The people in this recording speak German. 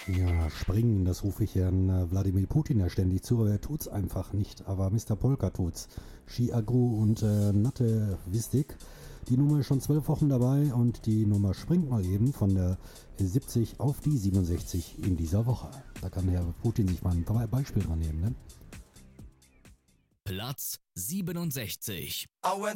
Ja, springen, das rufe ich Herrn Wladimir Putin ja ständig zu, aber er tut's einfach nicht. Aber Mr. Polka tut's. Ski Agro und Natte Wistik. Die Nummer ist schon 12 Wochen dabei und die Nummer springt mal eben von der 70 auf die 67 in dieser Woche. Da kann Herr Putin sich mal ein Beispiel dran nehmen, ne? Platz 67. I went